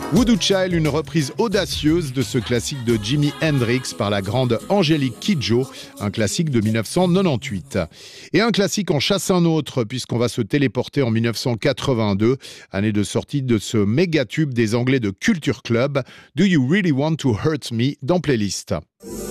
Voodoo Child, une reprise audacieuse de ce classique de Jimi Hendrix par la grande Angélique Kidjo, un classique de 1998. Et un classique en chasse un autre, puisqu'on va se téléporter en 1982, année de sortie de ce méga tube des Anglais de Culture Club, Do You Really Want to Hurt Me, dans Playlist.